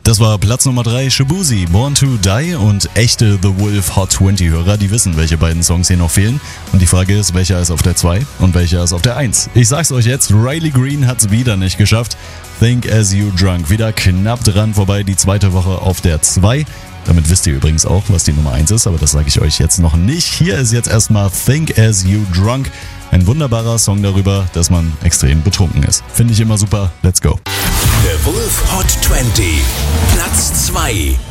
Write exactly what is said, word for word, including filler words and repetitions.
Das war Platz Nummer drei, Shaboozey, Born to Die, und echte The Wolf Hot zwanzig-Hörer, die wissen, welche beiden Songs hier noch fehlen. Und die Frage ist, welcher ist auf der zwei und welcher ist auf der eins. Ich sag's euch jetzt, Riley Green hat's wieder nicht geschafft. Think As You Drunk, wieder knapp dran vorbei, die zweite Woche auf der zwei. Damit wisst ihr übrigens auch, was die Nummer eins ist, aber das sage ich euch jetzt noch nicht. Hier ist jetzt erstmal Think As You Drunk, ein wunderbarer Song darüber, dass man extrem betrunken ist. Finde ich immer super, let's go. The Wolf Hot zwanzig, Platz zwei.